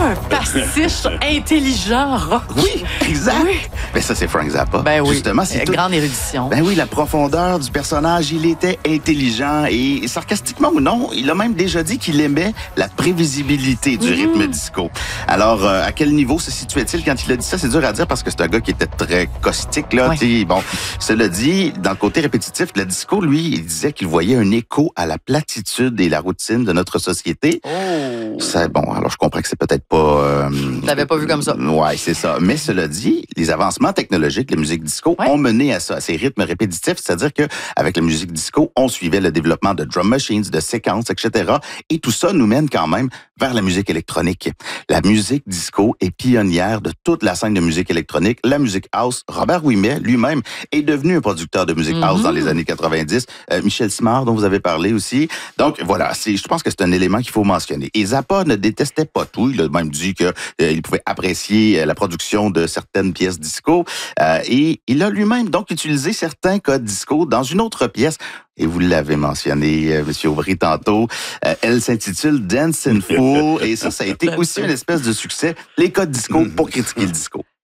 un pastiche intelligent rock. Oui, exact. Oui. Ben ça, c'est Frank Zappa. Ben oui. Justement, c'est tout. Grande érudition. Ben oui, la profondeur du personnage, il était intelligent et sarcastiquement ou non, il a même déjà dit qu'il aimait la prévisibilité du rythme disco. Alors, à quel niveau se situait-il quand il a dit ça? C'est dur à dire parce que c'est un gars qui était très caustique, là. Ouais. Bon, cela dit, dans le côté répétitif, le disco, lui, il disait qu'il voyait un écho à la platitude et la routine de notre société. Oh! C'est bon, alors je comprends que c'est peut-être pas... Tu l'avais pas vu comme ça. Ouais, c'est ça. Mais cela dit, les avancements technologiques, la musique disco, ont mené à ça, à ces rythmes répétitifs. C'est-à-dire que avec la musique disco, on suivait le développement de drum machines, de séquences, etc. Et tout ça nous mène quand même vers la musique électronique. La musique disco est pionnière de toute la scène de musique électronique. La musique house, Robert Ouimet lui-même est devenu un producteur de musique house dans les années 90. Michel Simard, dont vous avez parlé aussi. Donc voilà, je pense que c'est un élément qu'il faut mentionner. Et Zappa ne détestait pas tout. Il a même dit qu'il pouvait apprécier la production de certaines pièces disco. Et il a lui-même donc utilisé certains codes disco dans une autre pièce. Et vous l'avez mentionné, M. Aubry, tantôt. Elle s'intitule Dancin' Fool. Et ça a été aussi une espèce de succès. Les codes disco pour critiquer le disco.